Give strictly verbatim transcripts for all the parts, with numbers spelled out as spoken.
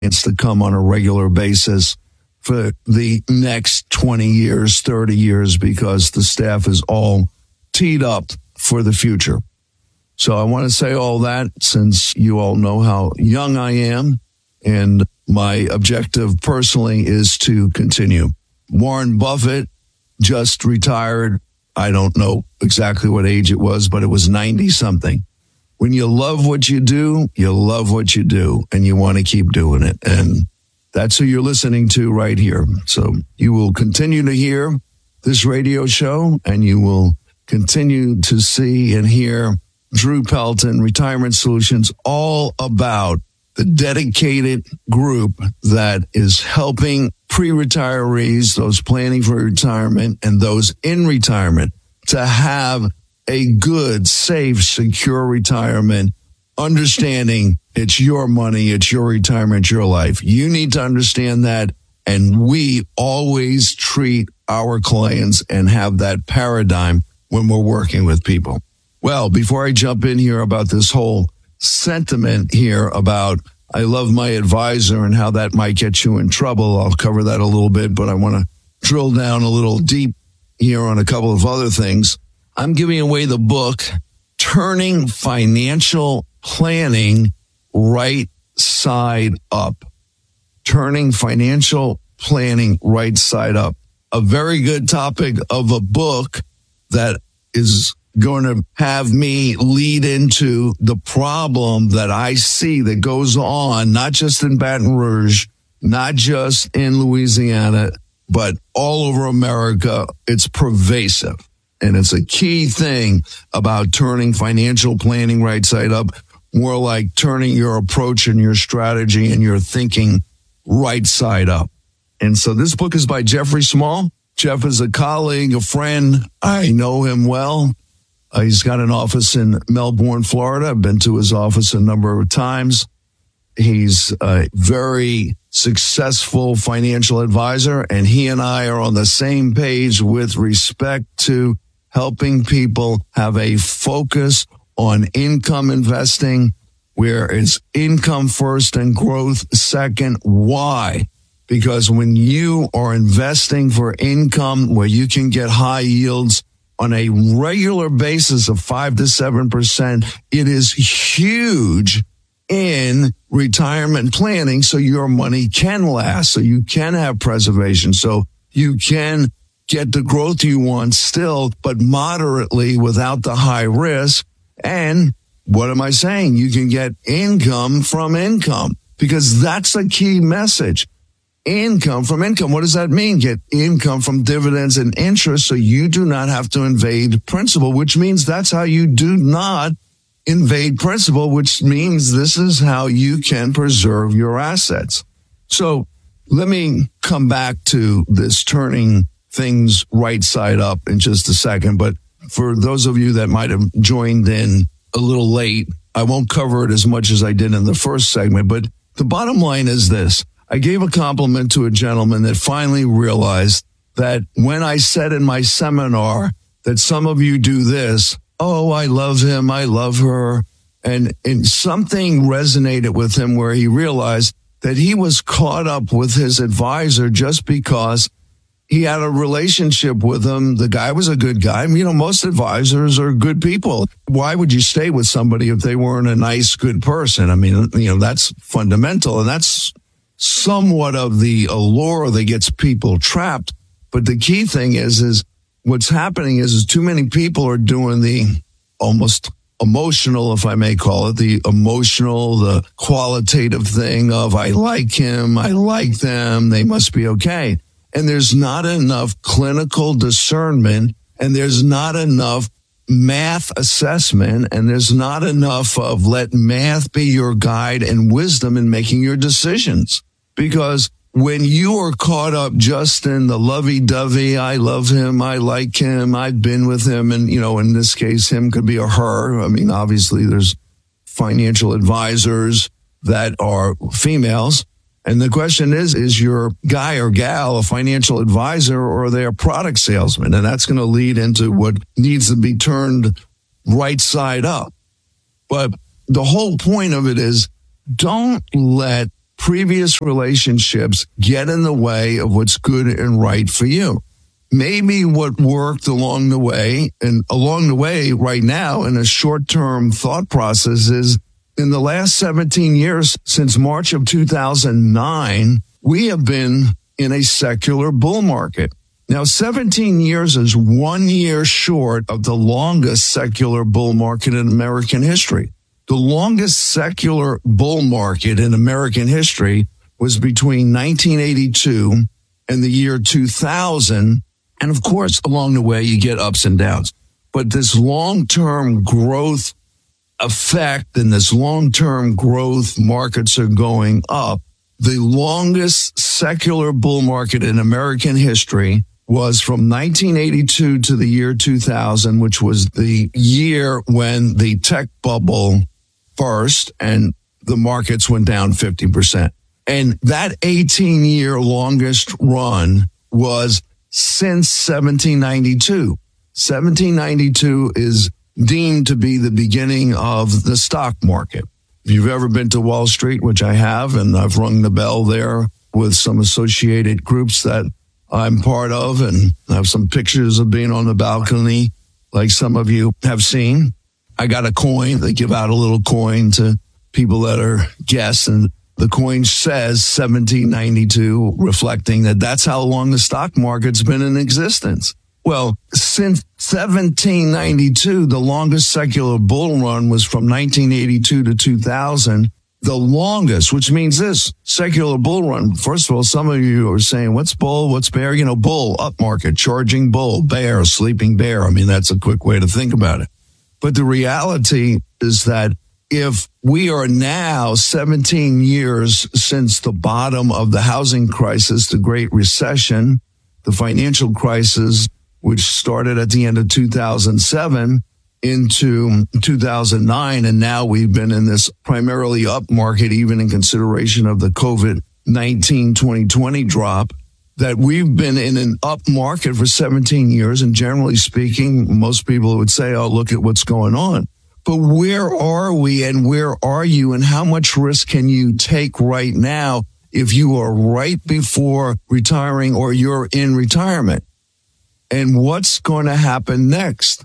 clients to come on a regular basis for the next twenty years, thirty years, because the staff is all teed up for the future. So I want to say all that since you all know how young I am, and my objective personally is to continue. Warren Buffett just retired. I don't know exactly what age it was, but it was ninety something. When you love what you do, you love what you do, and you want to keep doing it. And that's who you're listening to right here. So you will continue to hear this radio show, and you will continue to see and hear Drew Pelton, Retirement Solutions, all about the dedicated group that is helping pre-retirees, those planning for retirement, and those in retirement to have a good, safe, secure retirement, understanding it's your money, it's your retirement, your life. You need to understand that, and we always treat our clients and have that paradigm when we're working with people. Well, before I jump in here about this whole sentiment here about I love my advisor and how that might get you in trouble, I'll cover that a little bit, but I want to drill down a little deep here on a couple of other things. I'm giving away the book, Turning Financial Planning Right Side Up. Turning Financial Planning Right Side Up. A very good topic of a book that is going to have me lead into the problem that I see that goes on, not just in Baton Rouge, not just in Louisiana, but all over America. It's pervasive. And it's a key thing about turning financial planning right side up, more like turning your approach and your strategy and your thinking right side up. And so this book is by Jeffrey Small. Jeff is a colleague, a friend. I know him well. Uh, he's got an office in Melbourne, Florida. I've been to his office a number of times. He's a very successful financial advisor, and he and I are on the same page with respect to helping people have a focus on income investing, where it's income first and growth second. Why? Because when you are investing for income where you can get high yields on a regular basis of five to seven percent, it is huge in retirement planning, so your money can last, so you can have preservation, so you can get the growth you want still, but moderately without the high risk. And what am I saying? You can get income from income, because that's a key message. Income from income. What does that mean? Get income from dividends and interest, so you do not have to invade principal, which means that's how you do not invade principal, which means this is how you can preserve your assets. So let me come back to this turning things right side up in just a second. But for those of you that might have joined in a little late, I won't cover it as much as I did in the first segment. But the bottom line is this. I gave a compliment to a gentleman that finally realized that when I said in my seminar that some of you do this, oh, I love him, I love her, and, and something resonated with him where he realized that he was caught up with his advisor just because he had a relationship with him. The guy was a good guy. You know, most advisors are good people. Why would you stay with somebody if they weren't a nice, good person? I mean, you know, that's fundamental, and that's somewhat of the allure that gets people trapped. But the key thing is, is what's happening is, is too many people are doing the almost emotional, if I may call it, the emotional, the qualitative thing of I like him, I like them, they must be okay. And there's not enough clinical discernment, and there's not enough math assessment, and there's not enough of let math be your guide and wisdom in making your decisions. Because when you are caught up just in the lovey-dovey, I love him, I like him, I've been with him, and, you know, in this case, him could be a her. I mean, obviously, there's financial advisors that are females. And the question is, is your guy or gal a financial advisor, or are they a product salesman? And that's going to lead into what needs to be turned right side up. But the whole point of it is, don't let previous relationships get in the way of what's good and right for you. Maybe what worked along the way, and along the way right now in a short-term thought process is in the last seventeen years, since March of two thousand nine, we have been in a secular bull market. Now, seventeen years is one year short of the longest secular bull market in American history. The longest secular bull market in American history was between nineteen eighty-two and the year two thousand. And of course, along the way, you get ups and downs. But this long-term growth effect and this long-term growth markets are going up. The longest secular bull market in American history was from nineteen eighty-two to the year two thousand, which was the year when the tech bubble burst and the markets went down fifty percent. And that eighteen-year longest run was since seventeen ninety-two. seventeen ninety-two is deemed to be the beginning of the stock market. If you've ever been to Wall Street, which I have, and I've rung the bell there with some associated groups that I'm part of, and I have some pictures of being on the balcony, like some of you have seen. I got a coin. They give out a little coin to people that are guests, and the coin says seventeen ninety-two, reflecting that that's how long the stock market's been in existence. Well, since seventeen ninety-two, the longest secular bull run was from nineteen eighty-two to two thousand. The longest, which means this secular bull run. First of all, some of you are saying, what's bull? What's bear? You know, bull, up market, charging bull, bear, sleeping bear. I mean, that's a quick way to think about it. But the reality is that if we are now seventeen years since the bottom of the housing crisis, the Great Recession, the financial crisis, which started at the end of two thousand seven into two thousand nine, and now we've been in this primarily up market, even in consideration of the COVID nineteen twenty twenty drop, that we've been in an up market for seventeen years. And generally speaking, most people would say, oh, look at what's going on. But where are we and where are you, and how much risk can you take right now if you are right before retiring or you're in retirement? And what's going to happen next?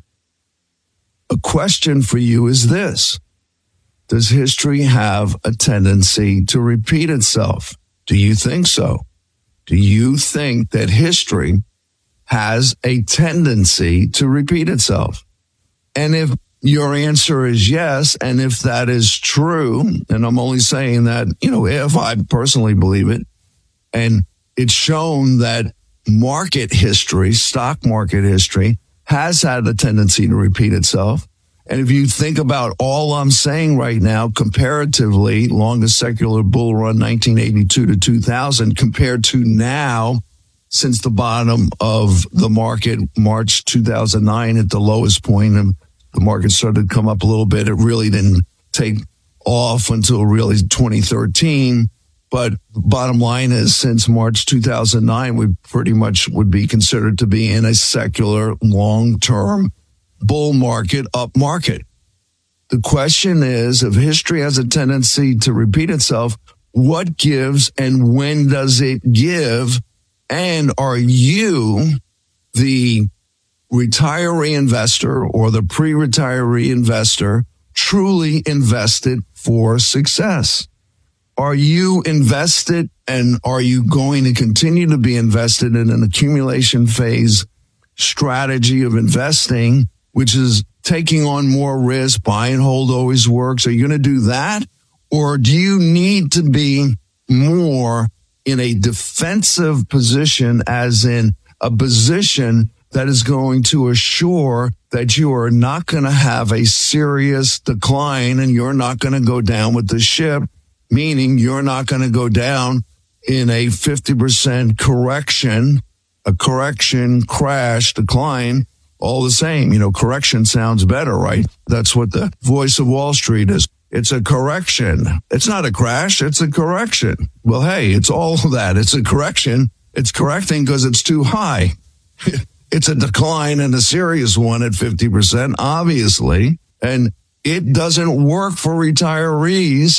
A question for you is this. Does history have a tendency to repeat itself? Do you think so? Do you think that history has a tendency to repeat itself? And if your answer is yes, and if that is true, and I'm only saying that, you know, if I personally believe it, and it's shown that market history, stock market history, has had a tendency to repeat itself. And if you think about all I'm saying right now, comparatively, longest secular bull run, nineteen eighty-two to two thousand, compared to now, since the bottom of the market, March two thousand nine at the lowest point, and the market started to come up a little bit. It really didn't take off until really twenty thirteen. But bottom line is, since March two thousand nine, we pretty much would be considered to be in a secular, long-term bull market, up market. The question is, if history has a tendency to repeat itself, what gives and when does it give? And are you the retiree investor or the pre-retiree investor truly invested for success? Are you invested, and are you going to continue to be invested in an accumulation phase strategy of investing, which is taking on more risk, buy and hold always works? Are you going to do that? Or do you need to be more in a defensive position, as in a position that is going to assure that you are not going to have a serious decline and you're not going to go down with the ship, meaning you're not going to go down in a fifty percent correction, a correction, crash, decline, all the same. You know, correction sounds better, right? That's what the voice of Wall Street is. It's a correction. It's not a crash. It's a correction. Well, hey, it's all that. It's a correction. It's correcting because it's too high. It's a decline, and a serious one at fifty percent, obviously. And it doesn't work for retirees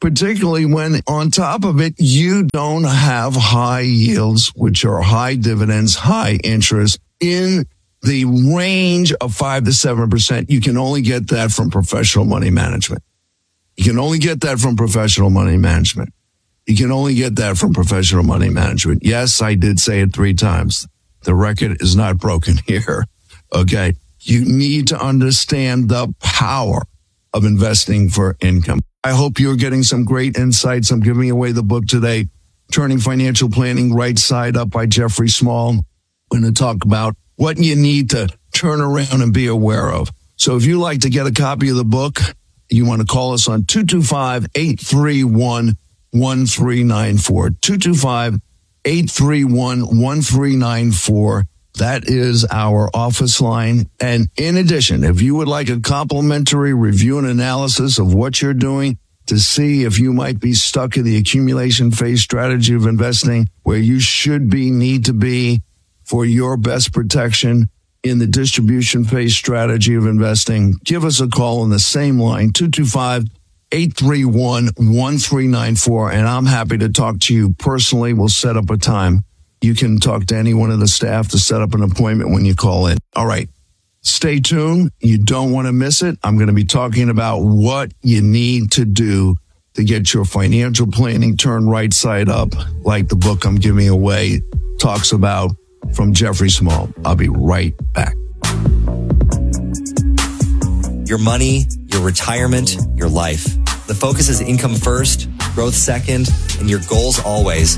particularly when on top of it, you don't have high yields, which are high dividends, high interest in the range of five to seven percent. You can only get that from professional money management. You can only get that from professional money management. You can only get that from professional money management. Yes, I did say it three times. The record is not broken here. Okay. You need to understand the power of investing for income. I hope you're getting some great insights. I'm giving away the book today, Turning Financial Planning Right Side Up by Jeffrey Small. We're going to talk about what you need to turn around and be aware of. So if you'd like to get a copy of the book, you want to call us on two two five, eight three one, one three nine four. two two five, eight three one, one three nine four. That is our office line. And in addition, if you would like a complimentary review and analysis of what you're doing to see if you might be stuck in the accumulation phase strategy of investing, where you should be, need to be for your best protection in the distribution phase strategy of investing, give us a call on the same line, two two five, eight three one, one three nine four. And I'm happy to talk to you personally. We'll set up a time. You can talk to any one of the staff to set up an appointment when you call in. All right. Stay tuned. You don't want to miss it. I'm going to be talking about what you need to do to get your financial planning turned right side up, like the book I'm giving away talks about from Jeffrey Small. I'll be right back. Your money, your retirement, your life. The focus is income first, growth second, and your goals always.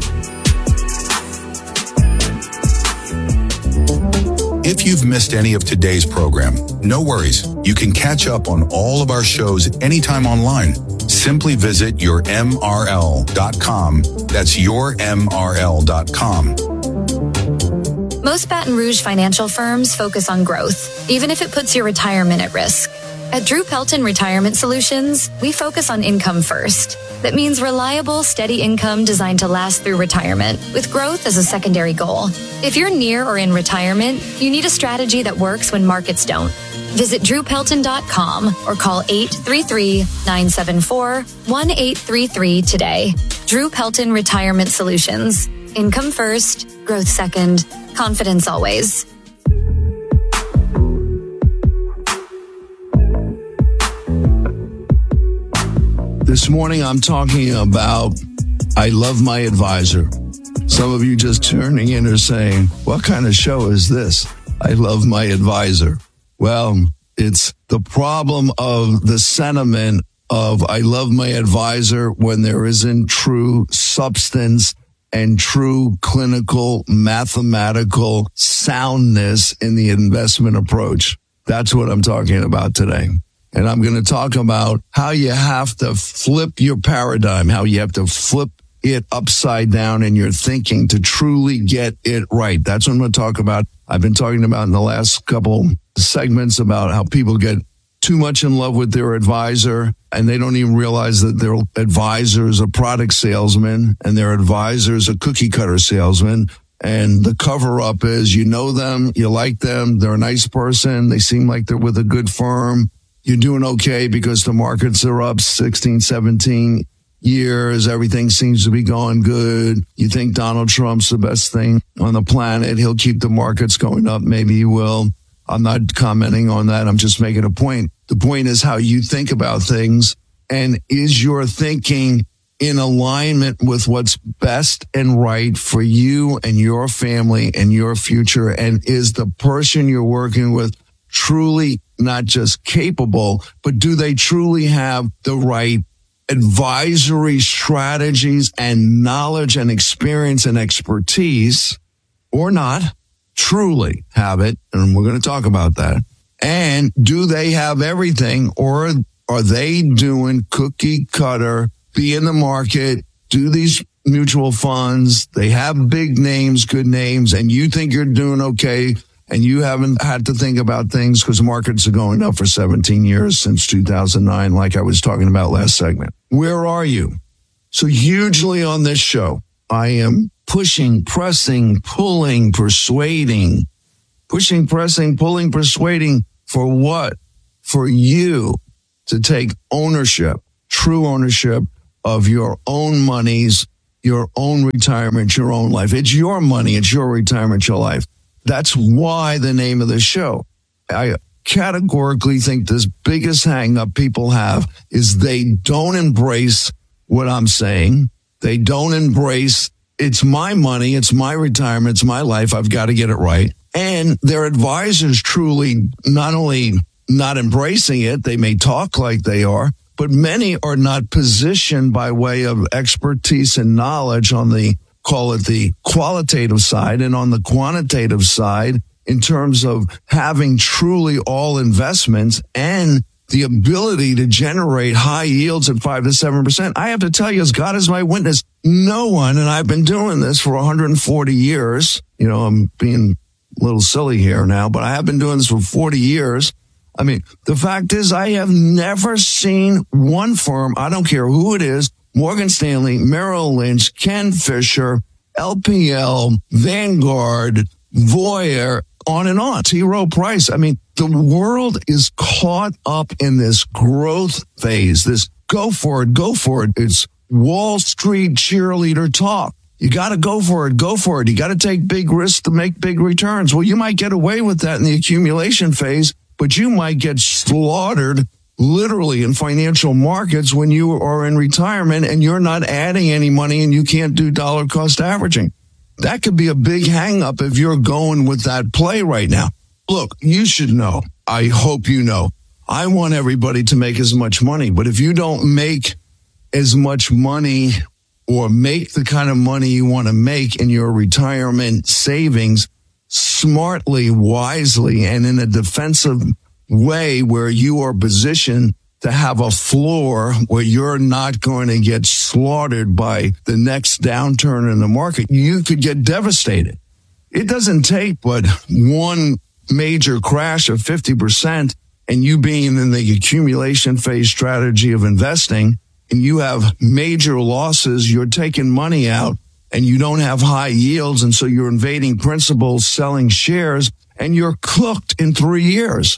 If you've missed any of today's program, no worries. You can catch up on all of our shows anytime online. Simply visit your M R L dot com. That's your M R L dot com. Most Baton Rouge financial firms focus on growth, even if it puts your retirement at risk. At Drew Pelton Retirement Solutions, we focus on income first. That means reliable, steady income designed to last through retirement, with growth as a secondary goal. If you're near or in retirement, you need a strategy that works when markets don't. Visit drew pelton dot com or call eight three three, nine seven four, one eight three three today. Drew Pelton Retirement Solutions. Income first, growth second, confidence always. This morning, I'm talking about I Love My Advisor. Some of you just tuning in are saying, what kind of show is this? I love my advisor. Well, it's the problem of the sentiment of I love my advisor when there isn't true substance and true clinical mathematical soundness in the investment approach. That's what I'm talking about today. And I'm going to talk about how you have to flip your paradigm, how you have to flip it upside down in your thinking to truly get it right. That's what I'm going to talk about. I've been talking about in the last couple segments about how people get too much in love with their advisor and they don't even realize that their advisor is a product salesman and their advisor is a cookie cutter salesman. And the cover up is you know them, you like them, they're a nice person, they seem like they're with a good firm. You're doing okay because the markets are up sixteen, seventeen years. Everything seems to be going good. You think Donald Trump's the best thing on the planet. He'll keep the markets going up. Maybe he will. I'm not commenting on that. I'm just making a point. The point is how you think about things. And is your thinking in alignment with what's best and right for you and your family and your future? And is the person you're working with truly not just capable, but do they truly have the right advisory strategies and knowledge and experience and expertise, or not truly have it? And we're going to talk about that. And do they have everything, or are they doing cookie cutter, be in the market, do these mutual funds? They have big names, good names, and you think you're doing okay. And you haven't had to think about things because markets are going up for seventeen years since two thousand nine, like I was talking about last segment. Where are you? So hugely on this show, I am pushing, pressing, pulling, persuading, pushing, pressing, pulling, persuading for what? For you to take ownership, true ownership of your own monies, your own retirement, your own life. It's your money. It's your retirement, your life. That's why the name of the show. I categorically think this biggest hang up people have is they don't embrace what I'm saying. They don't embrace it's my money. It's my retirement. It's my life. I've got to get it right. And their advisors truly not only not embracing it, they may talk like they are, but many are not positioned by way of expertise and knowledge on the, call it the qualitative side, and on the quantitative side in terms of having truly all investments and the ability to generate high yields at five to seven percent. I have to tell you, as God is my witness, no one, and I've been doing this for one hundred forty years. You know, I'm being a little silly here now, but I have been doing this for forty years. I mean, the fact is I have never seen one firm, I don't care who it is, Morgan Stanley, Merrill Lynch, Ken Fisher, L P L, Vanguard, Voya, on and on, T. Rowe Price. I mean, the world is caught up in this growth phase, this go for it, go for it. It's Wall Street cheerleader talk. You got to go for it, go for it. You got to take big risks to make big returns. Well, you might get away with that in the accumulation phase, but you might get slaughtered literally in financial markets when you are in retirement and you're not adding any money and you can't do dollar cost averaging. That could be a big hang up if you're going with that play right now. Look, you should know. I hope you know. I want everybody to make as much money, but if you don't make as much money or make the kind of money you want to make in your retirement savings smartly, wisely, and in a defensive way where you are positioned to have a floor where you're not going to get slaughtered by the next downturn in the market, you could get devastated. It doesn't take but one major crash of fifty percent and you being in the accumulation phase strategy of investing, and you have major losses, you're taking money out and you don't have high yields, and so you're invading principals, selling shares, and you're cooked in three years.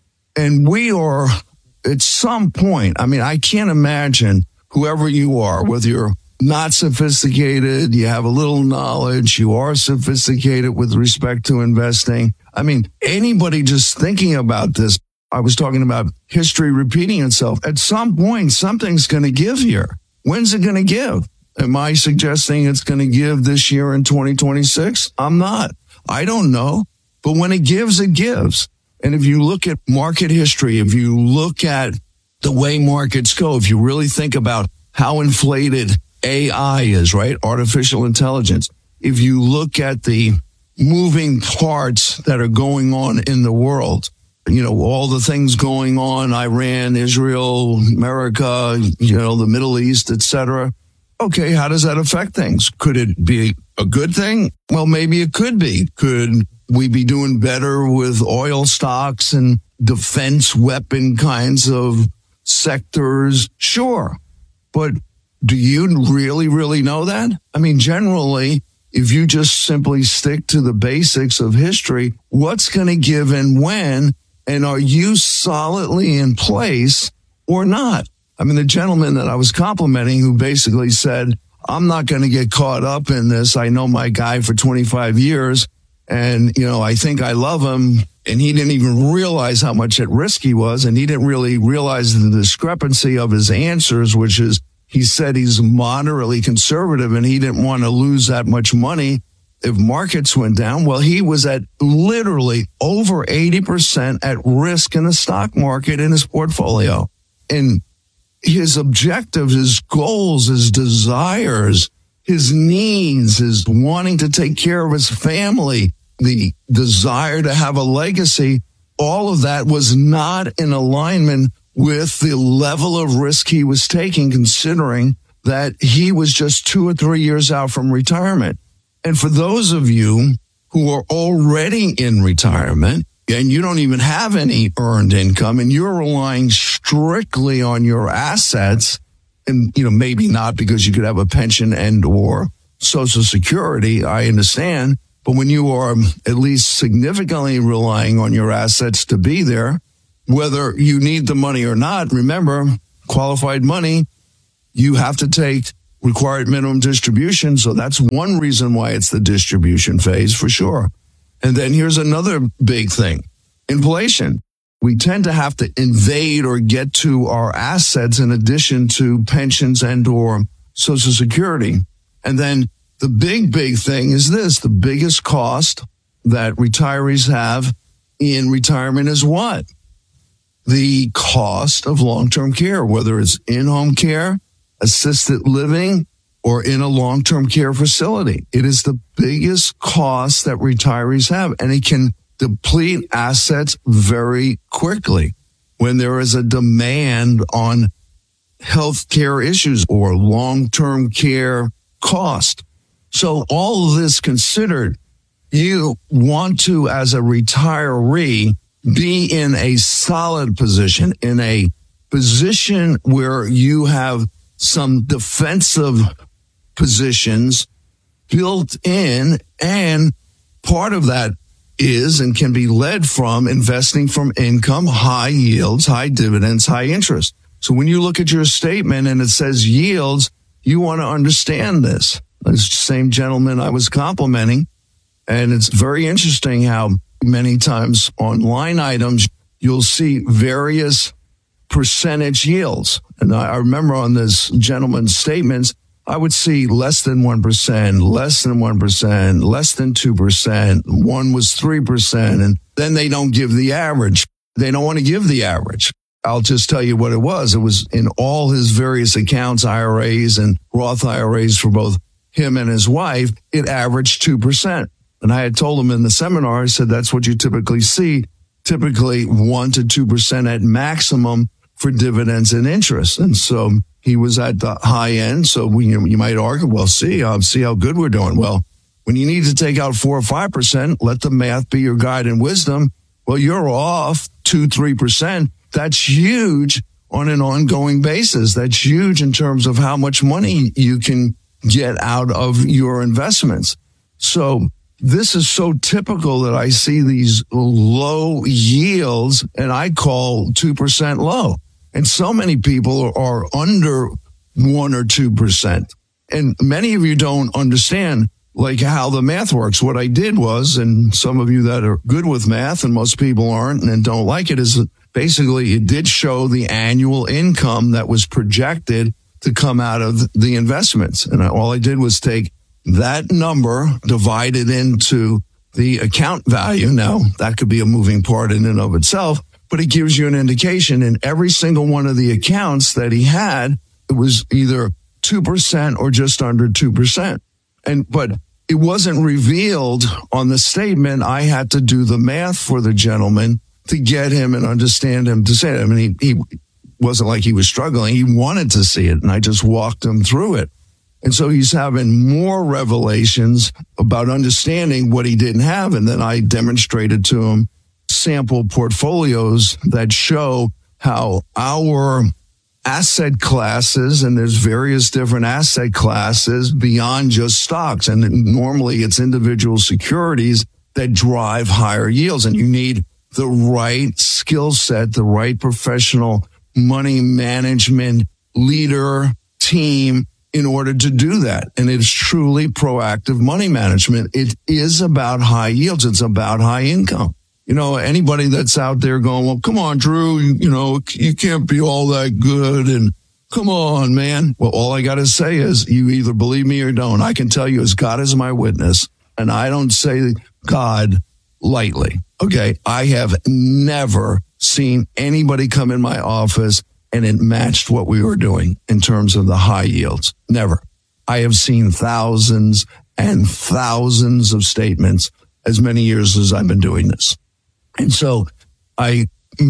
And we are, at some point, I mean, I can't imagine whoever you are, whether you're not sophisticated, you have a little knowledge, you are sophisticated with respect to investing. I mean, anybody just thinking about this, I was talking about history repeating itself. At some point, something's going to give here. When's it going to give? Am I suggesting it's going to give this year in twenty twenty-six? I'm not. I don't know. But when it gives, it gives. And if you look at market history, if you look at the way markets go, if you really think about how inflated A I is, right? Artificial intelligence. If you look at the moving parts that are going on in the world, you know, all the things going on, Iran, Israel, America, you know, the Middle East, et cetera. Okay, how does that affect things? Could it be a good thing? Well, maybe it could be. Could we be doing better with oil stocks and defense weapon kinds of sectors? Sure. But do you really, really know that? I mean, generally, if you just simply stick to the basics of history, what's going to give and when, and are you solidly in place or not? I mean, the gentleman that I was complimenting who basically said, I'm not going to get caught up in this. I know my guy for twenty-five years and, you know, I think I love him. And he didn't even realize how much at risk he was. And he didn't really realize the discrepancy of his answers, which is he said he's moderately conservative and he didn't want to lose that much money if markets went down. Well, he was at literally over eighty percent at risk in the stock market in his portfolio. And his objectives, his goals, his desires, his needs, his wanting to take care of his family, the desire to have a legacy, all of that was not in alignment with the level of risk he was taking, considering that he was just two or three years out from retirement. And for those of you who are already in retirement, and you don't even have any earned income, and you're relying strictly on your assets, and, you know, maybe not because you could have a pension and or Social Security, I understand. But when you are at least significantly relying on your assets to be there, whether you need the money or not, remember, qualified money you have to take required minimum distribution. So that's one reason why it's the distribution phase for sure. And then here's another big thing. Inflation. We tend to have to invade or get to our assets in addition to pensions and or Social Security. And then the big, big thing is this. The biggest cost that retirees have in retirement is what? The cost of long-term care, whether it's in-home care, assisted living, or in a long-term care facility. It is the biggest cost that retirees have, and it can deplete assets very quickly when there is a demand on health care issues or long-term care cost. So all of this considered, you want to, as a retiree, be in a solid position, in a position where you have some defensive positions built in, and part of that is and can be led from investing from income, high yields, high dividends, high interest. So when you look at your statement and it says yields, you want to understand this. This same gentleman I was complimenting, and it's very interesting how many times on line items you'll see various percentage yields. And I remember on this gentleman's statements, I would see less than one percent, less than one percent, less than two percent. One was three percent. And then they don't give the average. They don't want to give the average. I'll just tell you what it was. It was in all his various accounts, I R As and Roth I R As for both him and his wife, it averaged two percent. And I had told him in the seminar, I said, that's what you typically see, typically one to two percent at maximum for dividends and interest. And so he was at the high end. So we, you might argue, well, see, uh, see how good we're doing. Well, when you need to take out four or five percent, let the math be your guide and wisdom. Well, you're off two, three percent. That's huge on an ongoing basis. That's huge in terms of how much money you can get out of your investments. So this is so typical that I see these low yields, and I call two percent low. And so many people are under one or two percent. And many of you don't understand like how the math works. What I did was, and some of you that are good with math and most people aren't and don't like it, is basically it did show the annual income that was projected to come out of the investments. And all I did was take that number divided into the account value. Now, that could be a moving part in and of itself, but it gives you an indication in every single one of the accounts that he had, it was either two percent or just under two percent. And, but it wasn't revealed on the statement. I had to do the math for the gentleman to get him and understand him to say it. I mean, he, he wasn't like he was struggling. He wanted to see it, and I just walked him through it. And so he's having more revelations about understanding what he didn't have. And then I demonstrated to him sample portfolios that show how our asset classes, and there's various different asset classes beyond just stocks. And normally it's individual securities that drive higher yields. And you need the right skill set, the right professional money management leader team in order to do that. And it's truly proactive money management. It is about high yields. It's about high income. You know, anybody that's out there going, well, come on, Drew, you, you know, you can't be all that good. And come on, man. Well, all I got to say is you either believe me or don't. I can tell you as God is my witness. And I don't say God lightly. Okay. I have never seen anybody come in my office and it matched what we were doing in terms of the high yields. Never. I have seen thousands and thousands of statements as many years as I've been doing this. And so I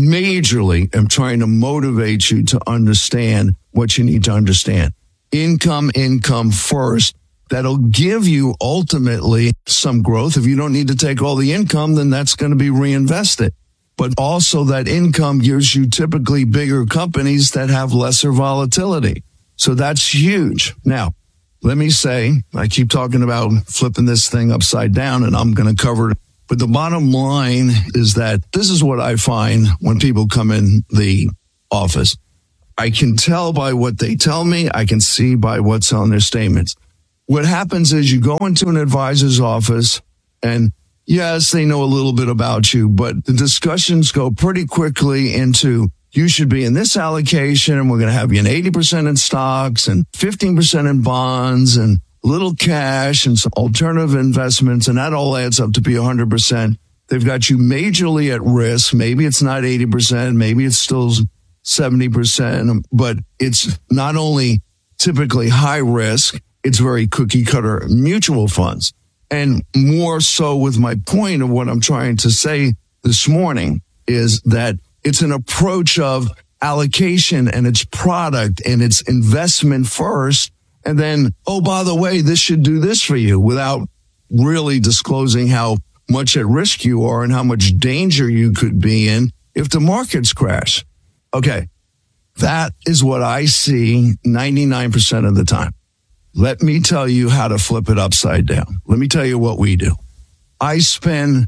majorly am trying to motivate you to understand what you need to understand. Income, income first. That'll give you ultimately some growth. If you don't need to take all the income, then that's going to be reinvested. But also that income gives you typically bigger companies that have lesser volatility. So that's huge. Now, let me say, I keep talking about flipping this thing upside down, and I'm going to cover it. But the bottom line is that this is what I find when people come in the office. I can tell by what they tell me. I can see by what's on their statements. What happens is you go into an advisor's office and yes, they know a little bit about you, but the discussions go pretty quickly into you should be in this allocation and we're going to have you in eighty percent in stocks and fifteen percent in bonds and little cash and some alternative investments. And that all adds up to be one hundred percent. They've got you majorly at risk. Maybe it's not eighty percent. Maybe it's still seventy percent, but it's not only typically high risk, it's very cookie cutter mutual funds. And more so with my point of what I'm trying to say this morning is that it's an approach of allocation and its product and its investment first. And then, oh, by the way, this should do this for you without really disclosing how much at risk you are and how much danger you could be in if the markets crash. Okay. That is what I see ninety-nine percent of the time. Let me tell you how to flip it upside down. Let me tell you what we do. I spend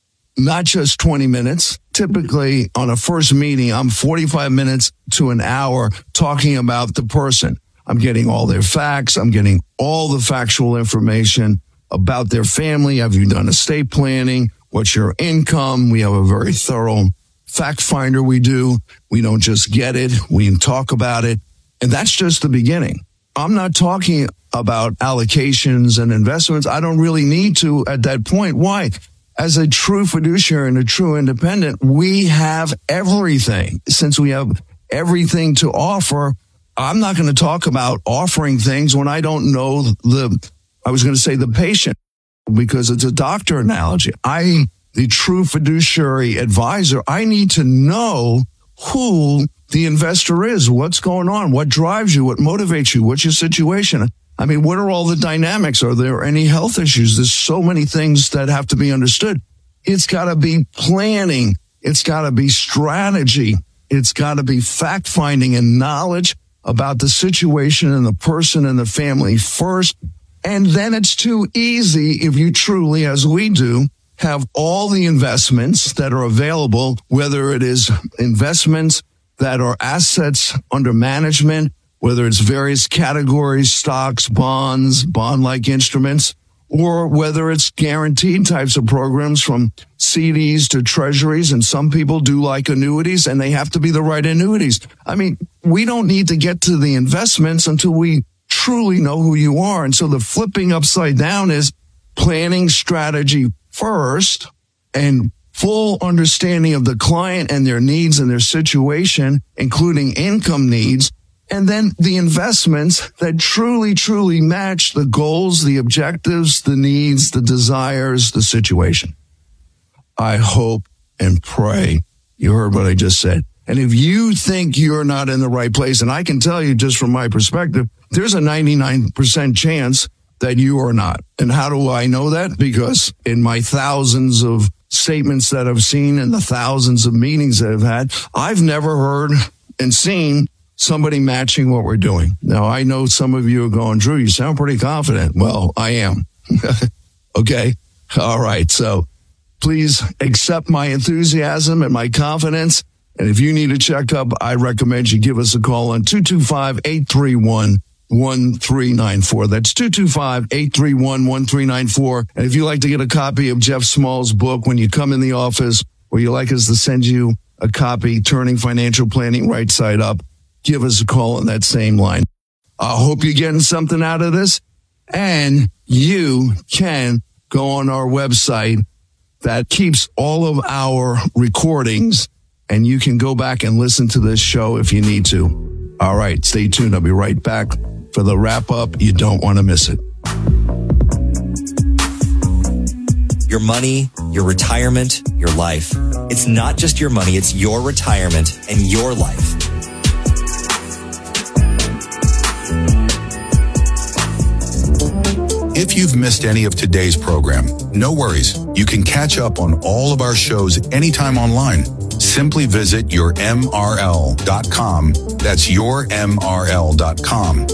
not just twenty minutes. Typically on a first meeting, I'm forty-five minutes to an hour talking about the person. I'm getting all their facts. I'm getting all the factual information about their family. Have you done estate planning? What's your income? We have a very thorough fact finder we do. We don't just get it. We talk about it. And that's just the beginning. I'm not talking about allocations and investments. I don't really need to at that point. Why? As a true fiduciary and a true independent, we have everything. Since we have everything to offer, I'm not going to talk about offering things when I don't know the, I was going to say the patient, because it's a doctor analogy. I, the true fiduciary advisor, I need to know who the investor is, what's going on, what drives you, what motivates you, what's your situation. I mean, what are all the dynamics? Are there any health issues? There's so many things that have to be understood. It's got to be planning. It's got to be strategy. It's got to be fact finding and knowledge about the situation and the person and the family first. And then it's too easy if you truly, as we do, have all the investments that are available, whether it is investments that are assets under management, whether it's various categories, stocks, bonds, bond-like instruments, or whether it's guaranteed types of programs from C Ds to treasuries. And some people do like annuities, and they have to be the right annuities. I mean, we don't need to get to the investments until we truly know who you are. And so the flipping upside down is planning strategy first and full understanding of the client and their needs and their situation, including income needs, and then the investments that truly, truly match the goals, the objectives, the needs, the desires, the situation. I hope and pray you heard what I just said. And if you think you're not in the right place, and I can tell you just from my perspective, there's a ninety-nine percent chance that you are not. And how do I know that? Because in my thousands of statements that I've seen and the thousands of meetings that I've had, I've never heard and seen somebody matching what we're doing. Now, I know some of you are going, Drew, you sound pretty confident. Well, I am. Okay. All right. So please accept my enthusiasm and my confidence. And if you need a checkup, I recommend you give us a call on two two five, eight three one, one three nine four. That's two two five, eight three one, one three nine four. And if you'd like to get a copy of Jeff Small's book when you come in the office, or you'd like us to send you a copy, Turning Financial Planning Right Side Up, give us a call on that same line. I hope you're getting something out of this. And you can go on our website that keeps all of our recordings, and you can go back and listen to this show if you need to. All right, stay tuned. I'll be right back for the wrap up. You don't want to miss it. Your money, your retirement, your life. It's not just your money, it's your retirement and your life. If you've missed any of today's program, no worries. You can catch up on all of our shows anytime online. Simply visit your M R L dot com. That's your M R L dot com.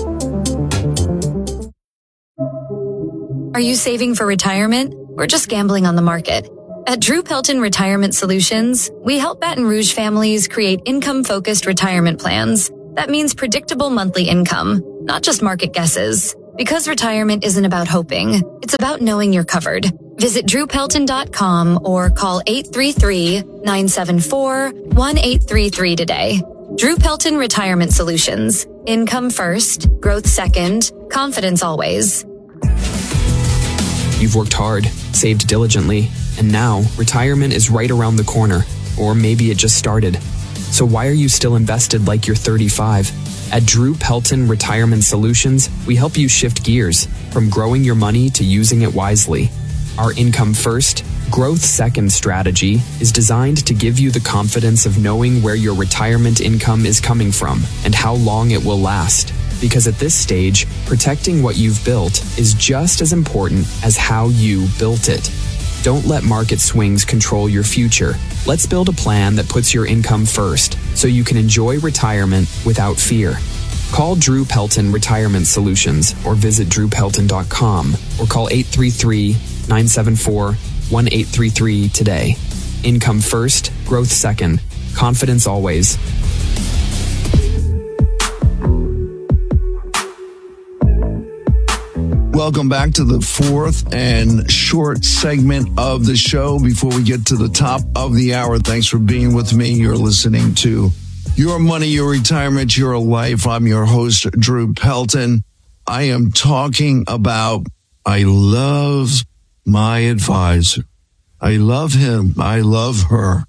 Are you saving for retirement or just gambling on the market? At Drew Pelton Retirement Solutions, we help Baton Rouge families create income-focused retirement plans That means predictable monthly income, not just market guesses. Because retirement isn't about hoping, it's about knowing you're covered. Visit drew pelton dot com or call eight three three, nine seven four, one eight three three today. Drew Pelton Retirement Solutions. Income first, growth second, confidence always. You've worked hard, saved diligently, and now retirement is right around the corner. Or maybe it just started. So why are you still invested like you're thirty-five? At Drew Pelton Retirement Solutions, we help you shift gears from growing your money to using it wisely. Our income first, growth second strategy is designed to give you the confidence of knowing where your retirement income is coming from and how long it will last. Because at this stage, protecting what you've built is just as important as how you built it. Don't let market swings control your future. Let's build a plan that puts your income first so you can enjoy retirement without fear. Call Drew Pelton Retirement Solutions or visit drew pelton dot com or call eight three three, nine seven four, one eight three three today. Income first, growth second, confidence always. Welcome back to the fourth and short segment of the show before we get to the top of the hour. Thanks for being with me. You're listening to Your Money, Your Retirement, Your Life. I'm your host, Drew Pelton. I am talking about I love my advisor. I love him. I love her.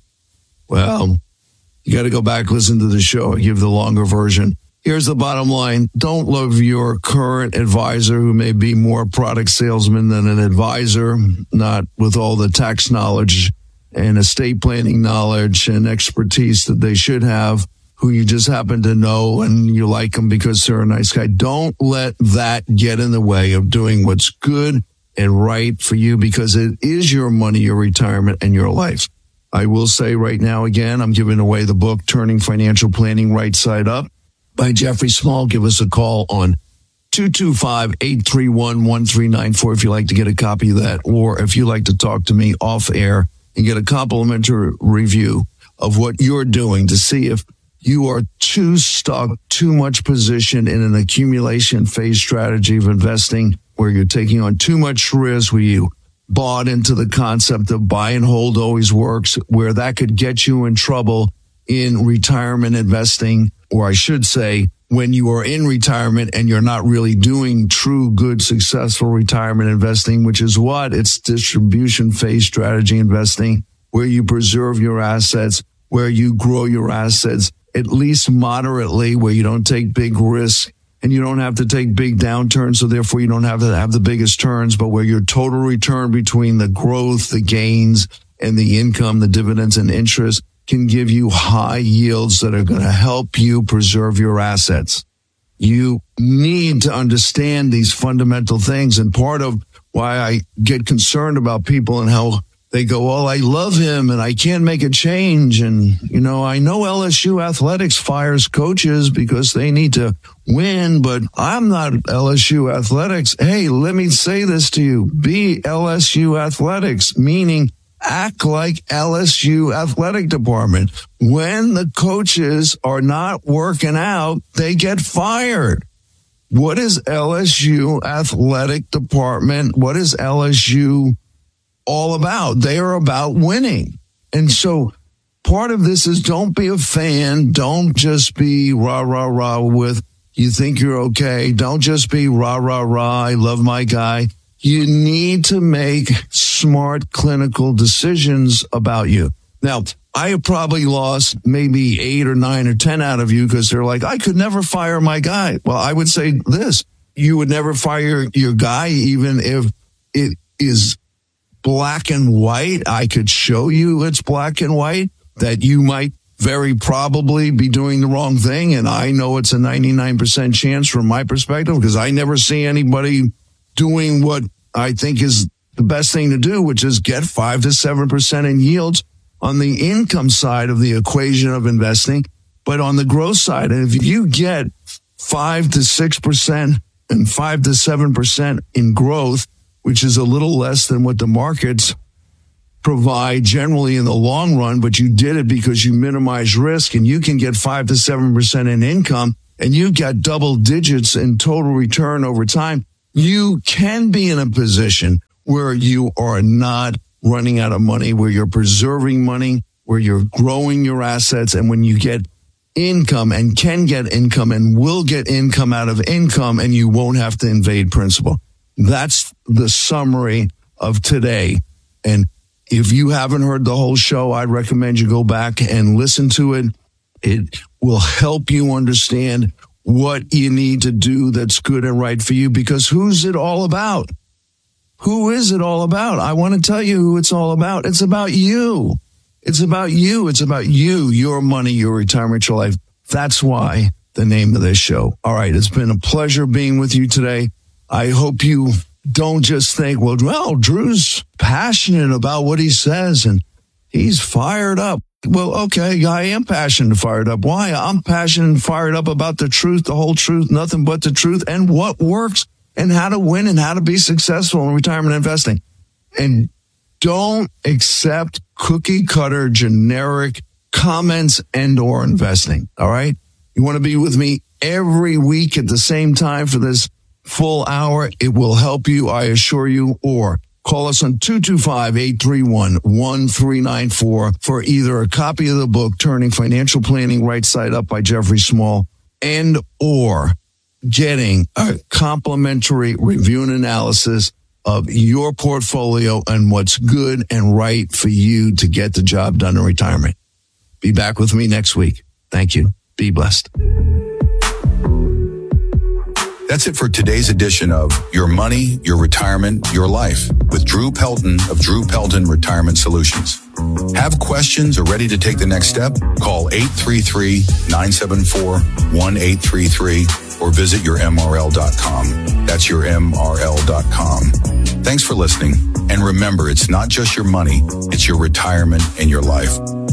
Well, you got to go back, listen to the show. I give the longer version. Here's the bottom line. Don't love your current advisor who may be more product salesman than an advisor, not with all the tax knowledge and estate planning knowledge and expertise that they should have, who you just happen to know and you like them because they're a nice guy. Don't let that get in the way of doing what's good and right for you, because it is your money, your retirement, and your life. I will say right now, again, I'm giving away the book, Turning Financial Planning Right Side Up, by Jeffrey Small. Give us a call on two two five, eight three one, one three nine four if you'd like to get a copy of that, or if you'd like to talk to me off air and get a complimentary review of what you're doing to see if you are too stuck, too much positioned in an accumulation phase strategy of investing where you're taking on too much risk, where you bought into the concept of buy and hold always works, where that could get you in trouble in retirement investing. Or I should say, when you are in retirement and you're not really doing true, good, successful retirement investing, which is what? It's distribution phase strategy investing, where you preserve your assets, where you grow your assets, at least moderately, where you don't take big risks and you don't have to take big downturns. So therefore you don't have to have the biggest turns, but where your total return between the growth, the gains, and the income, the dividends and interest can give you high yields that are going to help you preserve your assets. You need to understand these fundamental things. And part of why I get concerned about people and how they go, oh, I love him and I can't make a change. And, you know, I know L S U Athletics fires coaches because they need to win, but I'm not L S U Athletics. Hey, let me say this to you. Be L S U Athletics, meaning act like L S U athletic department. When the coaches are not working out, they get fired. What is L S U athletic department? What is L S U all about? They are about winning. And so part of this is don't be a fan. Don't just be rah, rah, rah with you think you're okay. Don't just be rah, rah, rah. I love my guy. You need to make smart clinical decisions about you. Now, I have probably lost maybe eight or nine or ten out of you because they're like, I could never fire my guy. Well, I would say this. You would never fire your guy even if it is black and white. I could show you it's black and white, that you might very probably be doing the wrong thing. And I know it's a ninety-nine percent chance from my perspective because I never see anybody doing what I think is the best thing to do, which is get five to seven percent in yields on the income side of the equation of investing. But on the growth side, and if you get five to six percent and five to seven percent in growth, which is a little less than what the markets provide generally in the long run, but you did it because you minimize risk, and you can get five to seven percent in income, and you got double digits in total return over time. You can be in a position where you are not running out of money, where you're preserving money, where you're growing your assets. And when you get income and can get income and will get income out of income, and you won't have to invade principal. That's the summary of today. And if you haven't heard the whole show, I'd recommend you go back and listen to it. It will help you understand what you need to do that's good and right for you, because who's it all about? Who is it all about? I want to tell you who it's all about. It's about you. It's about you. It's about you, your money, your retirement, your life. That's why the name of this show. All right. It's been a pleasure being with you today. I hope you don't just think, well, well, Drew's passionate about what he says and he's fired up. Well, okay, I am passionate and fired up. Why? I'm passionate and fired up about the truth, the whole truth, nothing but the truth, and what works, and how to win and how to be successful in retirement investing. And don't accept cookie cutter generic comments and or investing. All right. You want to be with me every week at the same time for this full hour. It will help you, I assure you. Or call us on two two five, eight three one, one three nine four for either a copy of the book, Turning Financial Planning Right Side Up by Jeffrey Small, and or getting a complimentary review and analysis of your portfolio and what's good and right for you to get the job done in retirement. Be back with me next week. Thank you. Be blessed. That's it for today's edition of Your Money, Your Retirement, Your Life with Drew Pelton of Drew Pelton Retirement Solutions. Have questions or ready to take the next step? Call eight three three, nine seven four, one eight three three or visit your M R L dot com. That's your M R L dot com. Thanks for listening. And remember, it's not just your money, it's your retirement and your life.